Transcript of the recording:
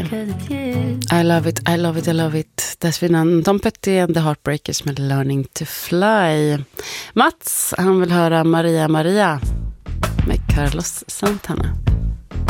I love it, I love it, I love it. Dessförinnan Tom Petty and the Heartbreakers med Learning to Fly. Mats, han vill höra Maria Maria med Carlos Santana.